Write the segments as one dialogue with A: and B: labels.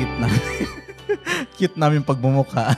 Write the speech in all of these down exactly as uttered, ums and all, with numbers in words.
A: cute na. Cute namin pagbumukha.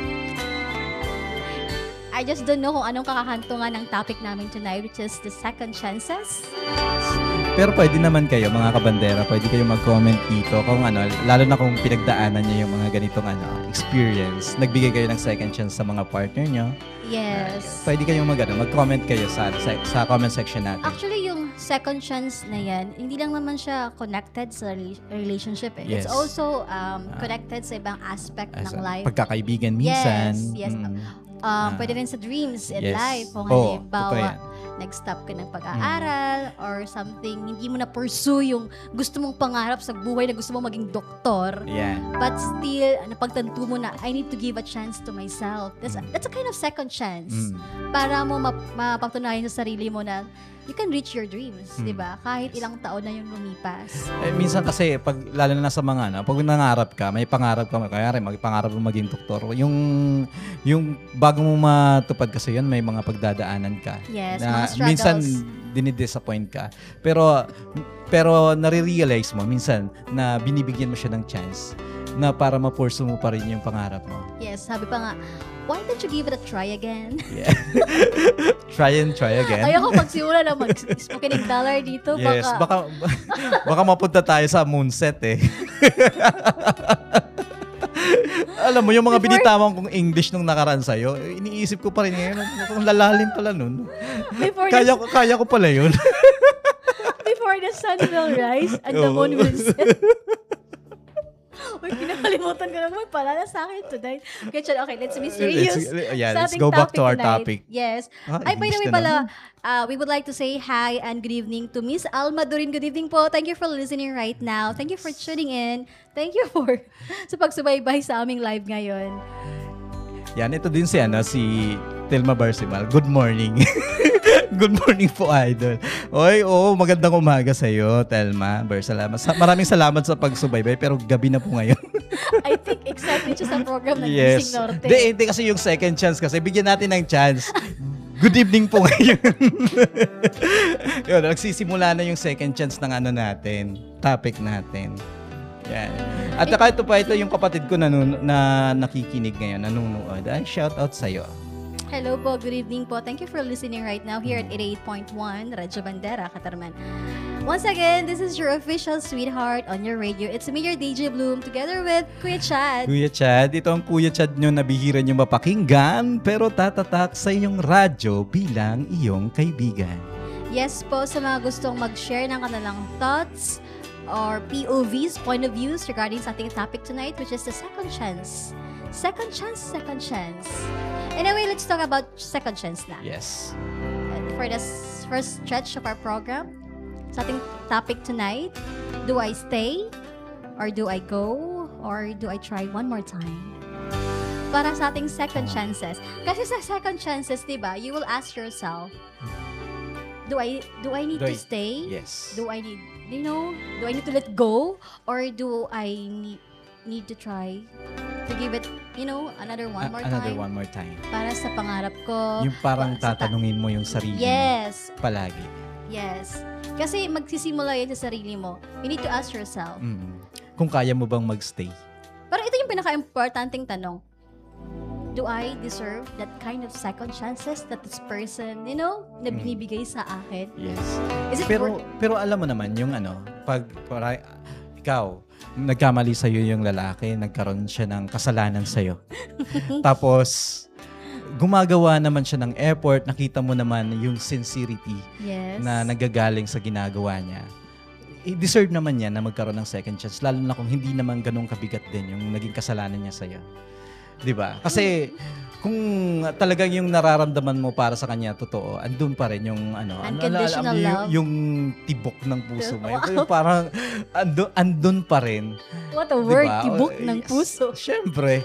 B: I just don't know kung anong kakakantungan ng topic namin tonight, which is the second chances.
A: Pero pwede naman kayo, mga kabandera, pwede kayo mag-comment dito kung ano, lalo na kung pinagdaanan niyo yung mga ganitong ano, experience. Nagbigay kayo ng second chance sa mga partner niyo.
B: Yes.
A: Uh, pwede kayo mag, ano, mag-comment kayo sa, sa, sa comment section natin.
B: Actually, yung second chance na yan, hindi lang naman siya connected sa relationship. Eh.
A: Yes.
B: It's also um, connected sa ibang aspect
A: As
B: ng life.
A: Pagkakaibigan minsan.
B: Yes, yes.
A: Mm.
B: Um,
A: Ah.
B: pwede rin sa dreams in
A: Yes.
B: life. Kung
A: Oo,
B: halimbawa, nag-stop ka ng pag-aaral mm. or something, hindi mo na-pursue yung gusto mong pangarap sa buhay na gusto mong maging doktor.
A: Yeah.
B: But still, napagtanto mo na, I need to give a chance to myself. That's,
A: Mm.
B: that's a kind of second chance.
A: Mm.
B: Para mo map- mapatunayan sa sarili mo na you can reach your dreams,
A: Mm.
B: di ba? Kahit ilang taon na yung lumipas.
A: Eh, minsan kasi, pag, lalo na sa mga, ano, pag nangarap ka, may pangarap ka, kaya rin, magpangarap mo maging doktor. Yung, yung bago mo matupad kasi yan, may mga pagdadaanan ka.
B: Yes,
A: Na
B: mga struggles.
A: minsan, dinidisappoint ka. Pero, pero nare-realize mo, minsan, na binibigyan mo siya ng chance na para ma-pursue mo pa rin yung pangarap mo.
B: Yes, sabi pa nga, why don't you give it a try again?
A: Yeah. Try and try again.
B: Ayoko magsimula na mag-spoken dollar dito.
A: Yes,
B: baka,
A: baka, baka mapunta tayo sa moonset eh. Alam mo, yung mga
B: Before,
A: binitawan kong English nung nakaraan sa'yo, iniisip ko pa rin ngayon. Ang lalalim pala nun.
B: Before
A: Kaya,
B: the,
A: kaya ko pala yun.
B: before the sun will rise and the moon will set. Uy, pinakalimutan ko naman pala na sa akin tonight. Okay, Chad, okay, let's be serious.
A: Let's, yeah,
B: sa
A: let's
B: ating
A: go back to our
B: tonight.
A: topic.
B: Yes.
A: Ah,
B: Ay, by the way
A: English na
B: pala,
A: naman.
B: uh, we would like to say hi and good evening to Miss Alma Durin. Good evening po. Thank you for listening right now. Thank you for tuning in. Thank you for sa pagsubaybay sa aming live ngayon.
A: Yan, ito din si, ano, si Telma Barcimal. Good morning. Good morning po, idol. Oy, oo, magandang umaga sa iyo, Telma Barcimal. Maraming salamat sa pagsubaybay, pero gabi na po ngayon.
B: I think excited siya sa program ng
A: Yes.
B: Gising Norte.
A: Hindi, hindi kasi yung second chance kasi. Bigyan natin ng chance. Good evening po ngayon. Yun, nagsisimula na yung second chance ng ano natin, topic natin. Yan. At saka ito pa, ito yung kapatid ko na, na nakikinig ngayon, nanunood. Ay, shout out sa'yo.
B: Hello po, good evening po. Thank you for listening right now here at eighty-eight point one Radyo Bandera, Katarman. Once again, this is your official sweetheart on your radio. It's me, your D J Bloom, together with Kuya Chad.
A: Kuya Chad, ito ang Kuya Chad nyo na bihira nyo mapakinggan, pero tatatak sa iyong radyo bilang iyong kaibigan.
B: Yes po, sa mga gustong mag-share ng kanilang thoughts or P O Vs, point of views regarding sa ating topic tonight, which is the second chance. Second chance, second chance. Anyway, let's talk about second chance na.
A: Yes.
B: For the s- first stretch of our program, sa ating topic tonight, do I stay? Or do I go? Or do I try one more time? Para sa ating second chances. Kasi sa second chances, di ba, you will ask yourself, do I do I need
A: Do
B: to
A: I-
B: stay?
A: Yes.
B: Do I need, you know, do I need to let go? Or do I need, need to try to give it, you know, another one
A: A-
B: more
A: another
B: time?
A: one more time.
B: Para sa pangarap ko.
A: Yung parang
B: sa ta-
A: tatanungin mo yung sarili
B: Yes.
A: mo palagi.
B: Yes. Kasi magsisimula yan sa sarili mo. You need to ask yourself.
A: Mm. Kung kaya mo bang magstay.
B: Pero ito yung pinaka-importanting tanong. Do I deserve that kind of second chances that this person, you know, na
A: Mm.
B: binibigay sa akin?
A: Yes.
B: Is it
A: Pero
B: worth-
A: pero alam mo naman yung ano, pag para, ikaw, nagkamali sa iyo yung lalaki, nagkaroon siya ng kasalanan sa iyo. Tapos gumagawa naman siya ng effort, nakita mo naman yung sincerity
B: Yes.
A: na nagagaling sa ginagawa niya. I-deserve naman niya na magkaroon ng second chance, lalo na kung hindi naman ganun kabigat din yung naging kasalanan niya sa iyo. 'Di ba? Kasi kung talagang yung nararamdaman mo para sa kanya totoo, andun pa rin yung ano, ano
B: Unconditional
A: alam mo,
B: love.
A: yung, yung tibok ng puso mo. Yung parang andun, andun pa rin.
B: What a
A: 'Di
B: word,
A: ba?
B: tibok
A: O,
B: ng
A: eh,
B: puso.
A: Siyempre,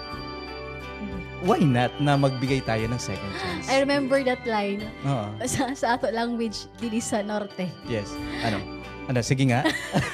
A: why not na magbigay tayo ng second chance?
B: I remember that line
A: Oo.
B: sa, sa ato language, dili sa Norte.
A: Yes. Ano? Ano? Sige nga.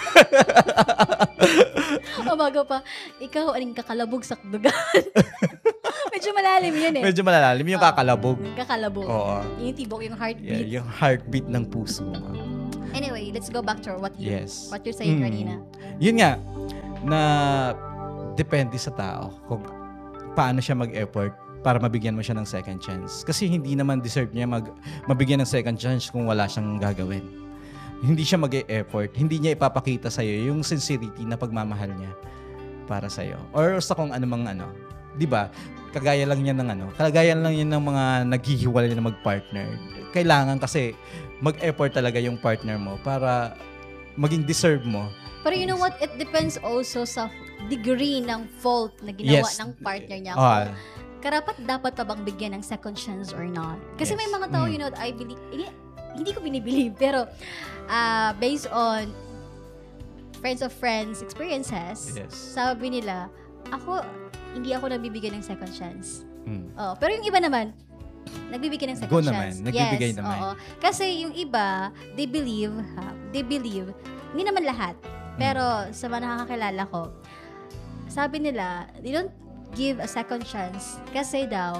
B: O bago pa, ikaw aning kakalabog sa dugan. Medyo malalim yun eh.
A: Medyo malalalim yung kakalabog.
B: Oo, kakalabog.
A: Oo.
B: Yung tibok, yung
A: Yeah,
B: heartbeat.
A: yung heartbeat ng puso mo.
B: Anyway, let's go back to what you
A: Yes.
B: what you're saying
A: Mm.
B: kanina.
A: Yun nga. na depende sa tao kung paano siya mag-effort para mabigyan mo siya ng second chance. Kasi hindi naman deserve niya mag, mabigyan ng second chance kung wala siyang gagawin. Hindi siya mag-e-effort. Hindi niya ipapakita sa'yo yung sincerity na pagmamahal niya para sa'yo. Or sa kung anumang ano. Di ba? Kagaya lang yan ng ano. Kagaya lang yan ng mga naghihiwalay na mag-partner. Kailangan kasi mag-effort talaga yung partner mo para maging deserve mo.
B: Pero you know what? It depends also sa degree ng fault na ginawa
A: Yes.
B: ng partner niya.
A: Ah.
B: Karapat dapat pa bang bigyan ng second chance or not? Kasi
A: Yes.
B: may mga tao,
A: Mm.
B: you know, I believe, hindi, hindi ko binibilieve, pero uh, based on friends of friends experiences,
A: Yes.
B: sabi nila, ako, hindi ako nabibigyan ng second chance.
A: Mm.
B: Oh, pero yung iba naman, nagbibigay ng second
A: Go
B: chance.
A: naman. Nagbibigay
B: yes,
A: naman.
B: oo. Kasi yung iba, they believe, ha, they believe, hindi naman lahat, pero sa mga nakakakilala ko, sabi nila, they don't give a second chance kasi daw,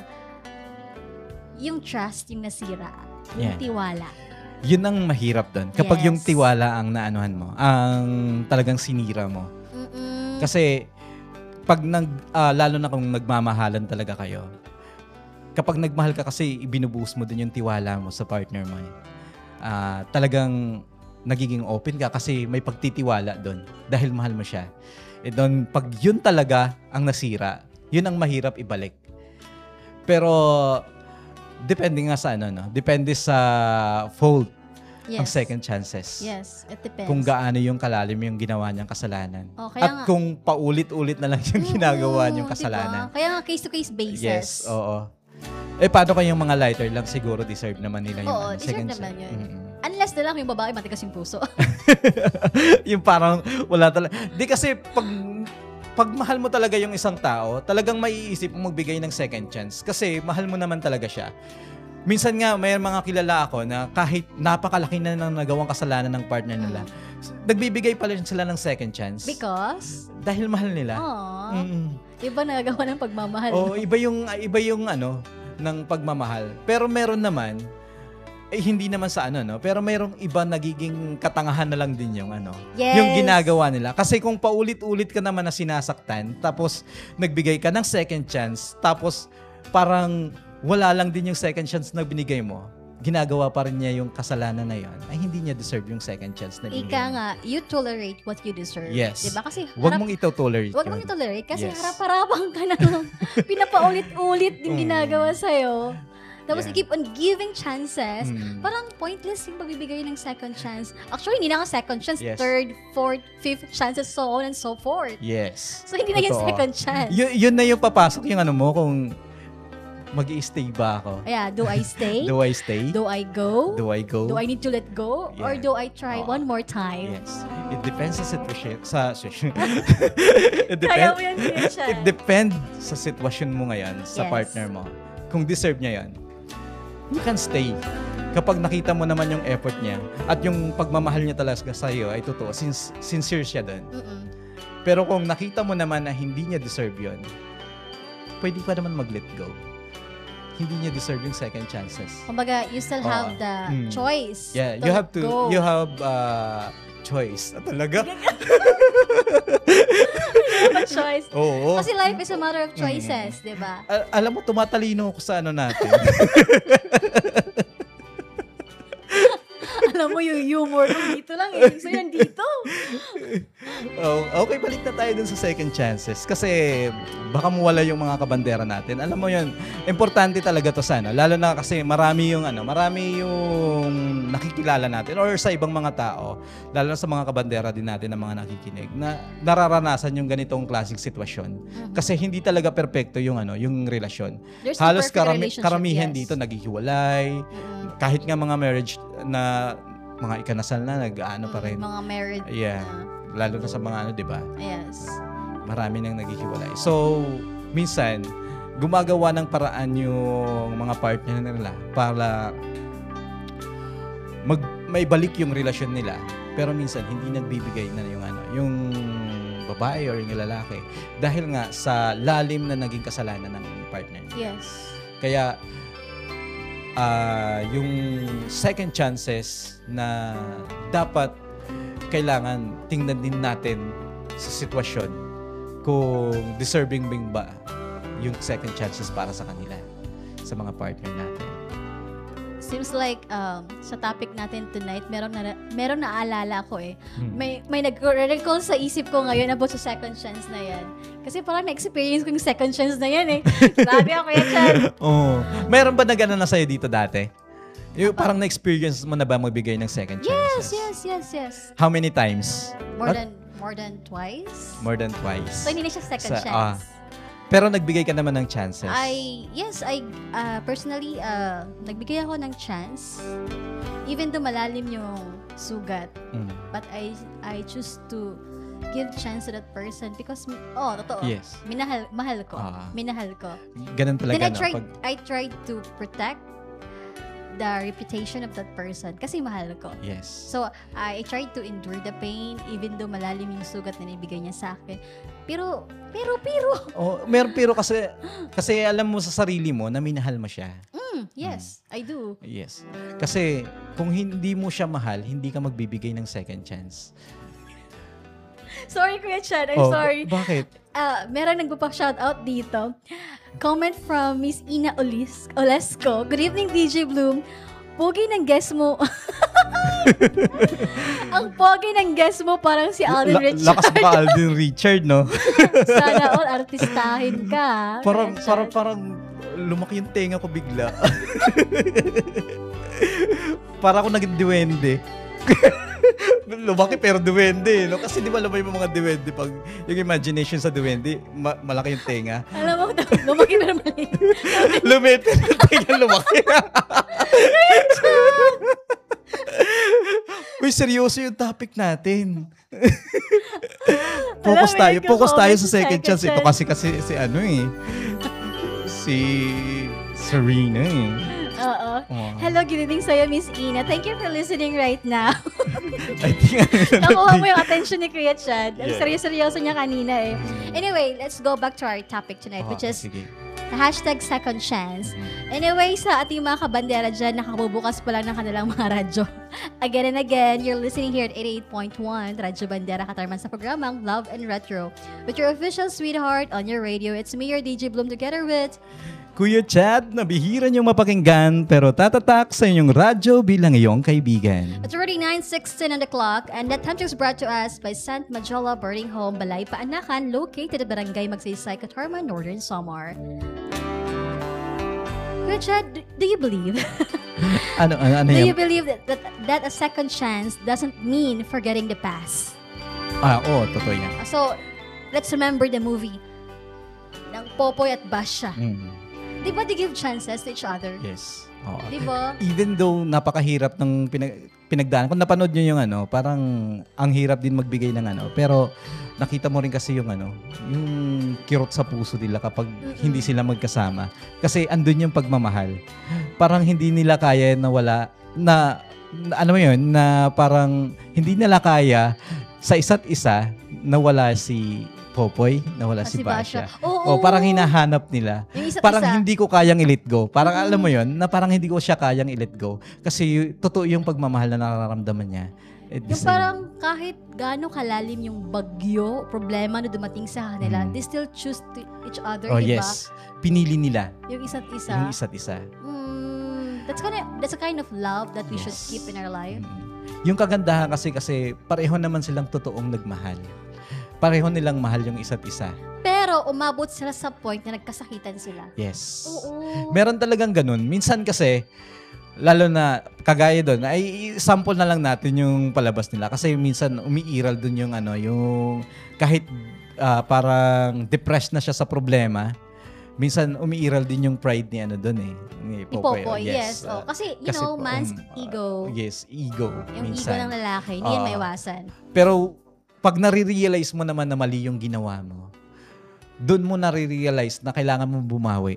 B: yung trust yung nasira, yung
A: Yeah.
B: tiwala.
A: Yun ang mahirap doon. Kapag
B: Yes.
A: yung tiwala ang naanuhan mo, ang talagang sinira mo.
B: Mm-mm.
A: Kasi pag nag ah, lalo na kung nagmamahalan talaga kayo. Kapag nagmahal ka kasi ibinubuhos mo din yung tiwala mo sa partner mo. Eh. Ah, talagang nagiging open ka kasi may pagtitiwala doon dahil mahal mo siya. Eh doon pag yun talaga ang nasira, yun ang mahirap ibalik. Pero depende nga sa ano no, depende sa fault ang
B: Yes.
A: second chances.
B: Yes, it depends.
A: Kung gaano yung kalalim yung ginawa niyang kasalanan.
B: Oh, kaya
A: At
B: nga-
A: kung paulit-ulit na lang yung ginagawa
B: Oo,
A: niyang kasalanan.
B: diba? Kaya nga case-to-case basis.
A: Yes, oo. Eh, paano kayong mga lighter lang? Siguro deserve naman nila yung
B: Oo,
A: ano,
B: deserve
A: second
B: naman
A: chance.
B: yun.
A: Mm-mm.
B: Unless na lang yung babae matigas yung puso.
A: Yung parang wala talaga. Di kasi pag pag mahal mo talaga yung isang tao, talagang maiisip mong magbigay ng second chance. Kasi mahal mo naman talaga siya. Minsan nga, may mga kilala ako na kahit napakalaki na ng nagawang kasalanan ng partner nila, nagbibigay pa rin sila ng second chance.
B: Because,
A: Dahil mahal nila.
B: aww,
A: Mm-mm.
B: iba nagagawa ng pagmamahal.
A: Oh, iba yung iba yung ano ng pagmamahal. Pero meron naman eh, hindi naman sa ano no, pero merong iba nagiging katangahan na lang din yung ano,
B: Yes.
A: yung ginagawa nila. Kasi kung paulit-ulit ka naman na sinasaktan, tapos nagbigay ka ng second chance, tapos parang wala lang din yung second chance na binigay mo, ginagawa pa rin niya yung kasalanan na yon, ay hindi niya deserve yung second chance na binigay
B: Ika
A: mo.
B: nga, you tolerate what you deserve.
A: Yes.
B: Diba? Kasi
A: Huwag
B: harap-
A: mong ito-tolerate
B: Huwag
A: yun.
B: mong itolerate kasi
A: Yes.
B: harap-harapan ka na pinapaulit-ulit yung
A: Mm.
B: ginagawa sa'yo. Tapos
A: Yeah.
B: i-keep on giving chances.
A: Mm.
B: Parang pointless yung pagbibigay ng second chance. Actually, hindi na nga second chance.
A: Yes.
B: Third, fourth, fifth chances, so on and so forth.
A: Yes.
B: So, hindi na yung
A: Totoo.
B: second chance.
A: Y- yun na yung papasok yung ano mo kung mag-i-stay ba ako?
B: Yeah, do I stay?
A: Do I stay?
B: Do I go?
A: Do I go?
B: Do I need to let go? Or
A: Yeah.
B: do I try
A: Oo.
B: one more time?
A: Yes. It depends sa sitwasyon. Sa, it,
B: Kaya
A: depend,
B: mo yan, Christian.
A: it depends sa sitwasyon mo ngayon, sa
B: Yes.
A: partner mo. Kung deserve niya yan, you can stay. Kapag nakita mo naman yung effort niya at yung pagmamahal niya talaga sa iyo ay totoo, sins- sincere siya doon.
B: Mm-mm.
A: Pero kung nakita mo naman na hindi niya deserve yon, pwede ka naman mag-let go. Hindi niya deserve yung second chances.
B: Kumbaga, you still
A: Oo.
B: have the
A: Mm.
B: choice.
A: Yeah, you have to,
B: go.
A: you have uh, choice. Ah, talaga?
B: You have a choice.
A: Oo.
B: Kasi life is a matter of choices, di ba?
A: Al- alam mo, tumatalino ako sa ano natin.
B: Alam mo yung humor ko dito lang eh. So yan dito.
A: Oh, okay, balik na tayo dun sa second chances. Kasi baka mawala yung mga kabandera natin. Alam mo yun, importante talaga to sana. Lalo na kasi marami yung ano, marami yung nakikilala natin or sa ibang mga tao, lalo na sa mga kabandera din natin na mga nakikinig, na nararanasan yung ganitong klaseng sitwasyon. Kasi hindi talaga perpekto yung ano, yung relasyon.
B: There's no
A: Halos
B: perfect
A: karami-
B: relationship,
A: karamihan
B: yes.
A: dito naghihiwalay.
B: Mm.
A: Kahit nga mga marriage na mga ikanasal na, nag-ano pa rin.
B: Mga married.
A: Yeah.
B: na-
A: Lalo na sa mga ano, di ba?
B: yes.
A: Marami nang naghihiwalay. So, minsan, gumagawa ng paraan yung mga partner nila para mag maibalik yung relasyon nila. Pero minsan, hindi nagbibigay na yung ano, yung babae or yung lalaki. Dahil nga sa lalim na naging kasalanan ng partner.
B: Yes.
A: Kaya, ah yung second chances na dapat kailangan tingnan din natin sa sitwasyon kung deserving bing ba yung second chances para sa kanila, sa mga partner natin.
B: Seems like um, sa topic natin tonight, meron na meron naalala ko eh.
A: Hmm.
B: May may nag-recall sa isip ko ngayon about sa second chance na yan. Kasi parang na-experience ko yung second chance na yan eh. Grabe ako yan, Chan.
A: Oh. Meron ba na gano'n na sa'yo dito dati? Yung parang na-experience mo na ba magbigay ng second
B: Yes,
A: chances?
B: yes, yes, yes.
A: How many times?
B: More
A: At-
B: than more than twice.
A: More than twice.
B: So hindi na siya second
A: Sa-
B: chance.
A: ah. Pero nagbigay ka naman ng chances.
B: I yes, I uh, personally uh, nagbigay ako ng chance even though malalim yung sugat,
A: Mm.
B: but I I choose to give chance to that person because oh, totoo.
A: Yes.
B: Minahal mahal ko.
A: Ah.
B: Minahal ko.
A: Ganun talaga,
B: Then I
A: no?
B: tried
A: Pag,
B: I tried to protect the reputation of that person kasi mahal ko.
A: yes.
B: So, I tried to endure the pain even though malalim yung sugat na nibigay niya sa akin. Pero, pero, pero.
A: Oh, meron pero kasi kasi alam mo sa sarili mo na minahal mo siya.
B: Mm, yes, I do.
A: Yes. Kasi kung hindi mo siya mahal, hindi ka magbibigay ng second chance.
B: Sorry, Kuya Chad. I'm
A: Oh,
B: sorry.
A: ba- bakit?
B: Uh, meron nagpapa-shoutout dito. Comment from Miss Ina Olis Olesco. Good evening, D J Bloom. Pogi ng guest mo. Ang pogi ng guest mo parang si Alden
A: La-
B: Richard.
A: Lakas ba Alden Richard, no?
B: Sana all artistahin ka.
A: parang,
B: Kuya
A: parang,
B: Chad.
A: parang lumaki yung tenga ko bigla. Para ako naging duwende. Lumaki pero duwende, no? Kasi di ba alam mo yung mga duwende, pag yung imagination sa duwende, ma- malaki yung tenga.
B: Alam mo, lumaki pero mali.
A: Lumit yung tenga, lumaki. Uy, seryoso yung topic natin. Focus
B: Alam mo,
A: tayo, focus tayo
B: nagko-comment
A: sa second
B: sa
A: chance.
B: second
A: Ito kasi kasi si ano eh. Si Serena eh.
B: Oo.
A: Oh.
B: Hello, good evening sa'yo, Miss Ina. Thank you for listening right now.
A: I think
B: Nakuha mo yung attention ni Kuya Chad. Ang
A: Yeah.
B: seryoso-seryoso niya kanina eh. Anyway, let's go back to our topic tonight, which is
A: sige.
B: the hashtag second chance. Anyway, sa ating mga kabandera dyan, nakabubukas pa lang ng kanilang mga radyo. Again and again, you're listening here at eighty-eight point one, Radyo Bandera Katarman sa programang Love and Retro. With your official sweetheart on your radio, it's me, your D J Bloom, together with...
A: Kuya Chad, nabihira niyong mapakinggan pero tatatak sa inyong radyo bilang iyong kaibigan.
B: It's already nine sixteen on the clock, and that time is brought to us by Sant Majola Boarding Home, Balay Paanakan, located at Barangay Magsaysay, Katarman, Northern Samar. Kuya Chad, do, do you believe?
A: Ano, ano, ano
B: do
A: yan?
B: you believe that, that that a second chance doesn't mean forgetting the past?
A: Ah, oo, totoo yan.
B: So, let's remember the movie ng Popoy at Basha.
A: Mm,
B: Di ba they give chances to each other?
A: yes. Oo.
B: Di ba?
A: Even though napakahirap ng pinag pinagdaan, kung napanood niyo yung ano, parang ang hirap din magbigay ng ano, pero nakita mo rin kasi yung ano, yung kirot sa puso nila kapag
B: Mm-mm.
A: hindi sila magkasama. Kasi andun yung pagmamahal. Parang hindi nila kaya na wala, na, na ano mo yun, na parang hindi nila kaya sa isa't isa na wala si Popoy, na wala
B: Ah,
A: si Basha.
B: Oo.
A: O parang hinahanap nila.
B: Yung isa't
A: Parang
B: isa.
A: hindi ko kayang i-let go. Parang
B: Mm.
A: alam mo yon na parang hindi ko siya kayang i-let go. Kasi y- totoo yung pagmamahal na nararamdaman niya. At the
B: Yung
A: same-
B: parang kahit gaano kalalim yung bagyo, problema na dumating sa kanila,
A: Mm.
B: they still choose to each other,
A: Oh
B: di ba?
A: yes. Pinili nila
B: Yung isa't isa.
A: yung isa't isa.
B: Mm, that's kind of that's a kind of love that we should
A: Yes.
B: keep in our life.
A: Mm. Yung kagandahan kasi kasi pareho naman silang totoong nagmahal. Pareho nilang mahal yung isa't isa.
B: Pero umabot sila sa point na nagkasakitan sila.
A: Yes.
B: Oo.
A: Meron talagang ganun. Minsan kasi, lalo na kagaya doon, ay sample na lang natin yung palabas nila. Kasi minsan umiiral doon yung ano, yung kahit ah, parang depressed na siya sa problema, minsan umiiral din yung pride ni ano doon eh. Ni
B: Ni
A: Popoy.
B: Popoy, yes.
A: Ah,
B: Oh, kasi, you
A: kasi
B: know,
A: po,
B: man's
A: um,
B: ego,
A: yes, ego.
B: yung
A: minsan.
B: ego ng lalaki, hindi yan
A: Ah.
B: maiwasan.
A: Pero pag nare-realize mo naman na mali yung ginawa mo, doon mo nare-realize na kailangan mo bumawi.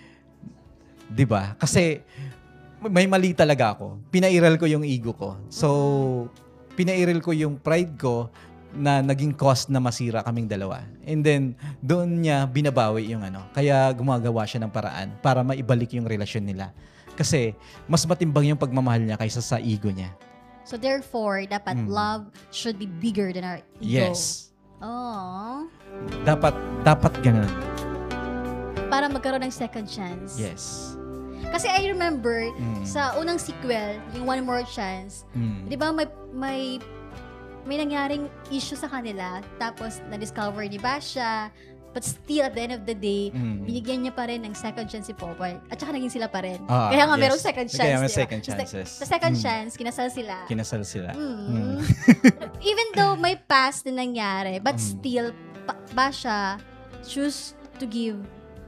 A: 'Di ba? Kasi may mali talaga ako. Pinairal ko yung ego ko. So, pinairal ko yung pride ko na naging cause na masira kaming dalawa. And then, doon niya binabawi yung ano. Kaya gumagawa siya ng paraan para maibalik yung relasyon nila. Kasi, mas matimbang yung pagmamahal niya kaysa sa ego niya.
B: So therefore, dapat
A: Mm.
B: love should be bigger than our ego.
A: Yes.
B: Oh.
A: Dapat, dapat ganun.
B: Para magkaroon ng second chance.
A: Yes.
B: Kasi I remember,
A: Mm.
B: sa unang sequel, yung One More Chance,
A: Mm.
B: di ba may, may, may nangyaring issue sa kanila, tapos na-discover ni Basha, but still, at the end of the day,
A: Mm.
B: binigyan niya pa rin ng second chance si Popoy. At saka naging sila pa rin.
A: Ah,
B: Kaya nga
A: yes.
B: merong second chance.
A: Kaya may
B: diba?
A: second
B: Sa-
A: chances.
B: Sa second
A: Mm.
B: chance, kinasal sila.
A: Kinasal sila.
B: Mm.
A: Mm.
B: Even though may past na nangyari, but
A: Mm.
B: still, pa- Basha choose to give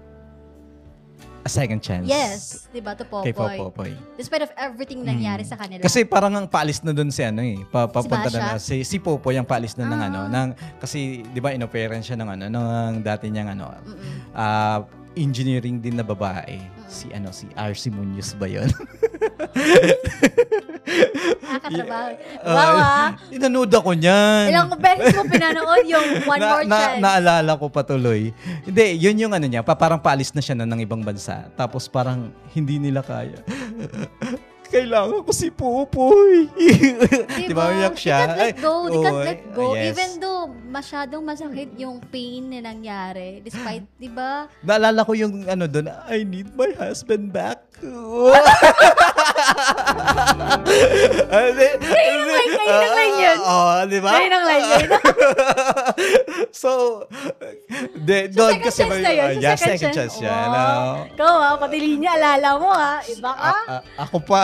A: A second chance.
B: yes, di ba, to
A: Kay
B: Popoy.
A: Popoy.
B: Despite of everything nangyari
A: Mm.
B: sa kanila.
A: Kasi parang ang paalis na doon si ano eh. Pa, papunta
B: Basha?
A: na, na si si Popoy ang paalis na ng
B: Ah.
A: ano, ng kasi 'di ba inoperan siya ng ano ng dati niyang ano
B: Mm-mm.
A: ah, engineering din na babae. Si ano si R C Munoz ba 'yon?
B: Nakakatrabaho. Wow, ah.
A: Inanood ako niyan.
B: Ilang beses mo pinanood yung One More
A: na,
B: Chance.
A: Naalala ko pa tuloy. Hindi, yun yung ano niya, pa, parang paalis na siya na ng ibang bansa. Tapos parang hindi nila kaya. Kailangan ko si Pupoy. Di ba umiyak siya?
B: They can't let go. They
A: Ay,
B: can't
A: oo,
B: let go.
A: yes.
B: Even though masyadong masakit yung pain na nangyari. Despite, di ba?
A: Naalala ko yung ano doon, I need my husband back.
B: Kayo nang line, kayo nang line yun.
A: Oo, di ba?
B: Kayo nang line yun.
A: So, de, doon
B: Second
A: kasi
B: chance na yun.
A: uh,
B: Sa
A: yeah,
B: second,
A: second chance
B: chance.
A: yan.
B: Wow.
A: no?
B: Ikaw ah, pati linya, alala mo ah. Iba ka.
A: A- a- ako pa.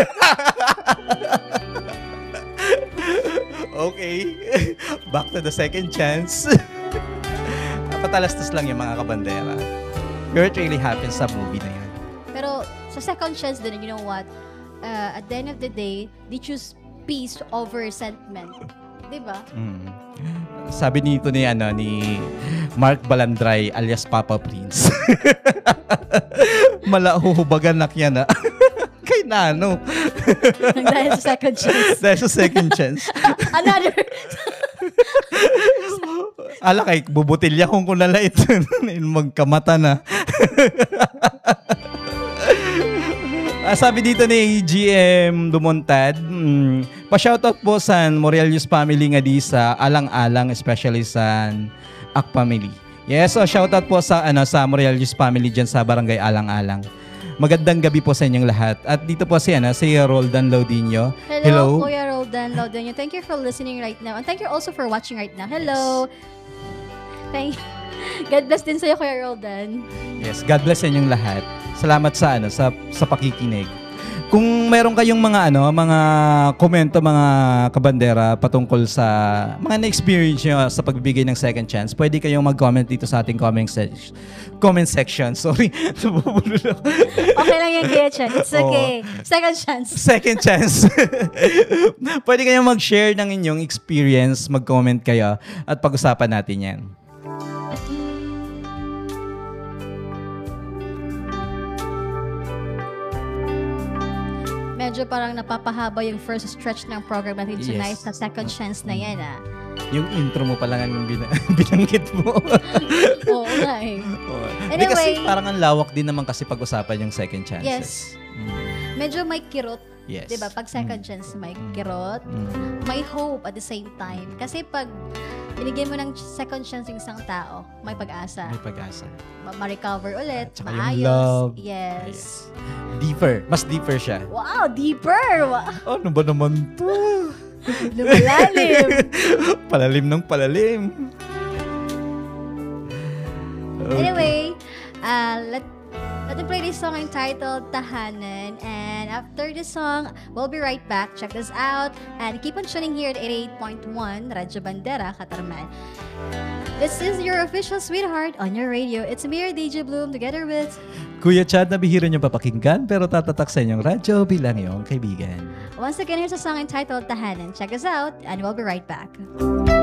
A: Okay. Back to the second chance. Patalastas lang yung mga kabandera. Pero it really happens sa movie na yun.
B: Pero sa second chance din, you know what? Uh, at the end of the day, they choose peace over resentment. Diba?
A: Mm. Sabi nito ni ano ni Mark Balandray alias Papa Prince. Malahuhubagan na yan na. Kay Nano.
B: Dahil sa second chance.
A: Dahil sa second chance.
B: Another.
A: Ala kay bubutilya kung kunalait. Magkamata na. Ah, sabi dito ni G M Dumontad, mm, pa-shoutout po sa Morelius family nga di sa alang-alang, especially sa Ak family. Yes, so shoutout po sa ano sa Morelius family diyan sa Barangay Alang-alang. Magandang gabi po sa inyong lahat. At dito po si ano si Roldan Laudinio.
B: Hello,
A: Hello.
B: Kuya Roldan Laudinio. Thank you for listening right now. And thank you also for watching right now. Hello. Thank God bless din sa'yo, Kuya Roldan.
A: Yes, God bless sa inyong lahat. Salamat sa ano sa sa pakikinig. Kung meron kayong mga ano, mga komento, mga kabandera patungkol sa mga na-experience nyo sa pagbibigay ng second chance, pwede kayong mag-comment dito sa ating comment, se- comment section. Sorry.
B: Okay lang yan, Kuya Chan. It's okay. Second chance.
A: Second chance. Pwede kayong mag-share ng inyong experience, mag-comment kayo at pag-usapan natin yan.
B: Medyo parang napapahaba yung first stretch ng program natin tonight
A: Yes.
B: sa second chance na yan, ah.
A: Yung intro mo pa lang ang bin- binanggit mo.
B: Oo nga eh.
A: Oo. Hindi kasi
B: Anyway.
A: parang ang lawak din naman kasi pag-usapan yung second chances.
B: Yes.
A: Mm.
B: Medyo may kirot.
A: Yes.
B: Diba? Pag second
A: Mm.
B: chance, may kirot.
A: Mm.
B: May hope at the same time. Kasi pag binigyan mo ng second chance yung isang tao, may pag-asa.
A: May pag-asa.
B: Ma- ma-recover ulit,
A: At saka yung
B: maayos.
A: love.
B: Yes.
A: Deeper. Mas deeper siya.
B: Wow, deeper! Wow.
A: Ano ba naman to?
B: Lumalalim.
A: Palalim ng palalim. Okay.
B: Anyway, uh, let let me play this song entitled Tahanan. And after the song, we'll be right back. Check this out. And keep on tuning here at eighty-eight point one, Radyo Bandera, Katarman. This is your official sweetheart on your radio. It's me, your D J Bloom, together with...
A: Kuya Chad, na bihira niyong papakinggan pero tatatak sa inyong radyo bilang iyong kaibigan.
B: Once again, here's a song entitled Tahanan. Check us out, and we'll be right back.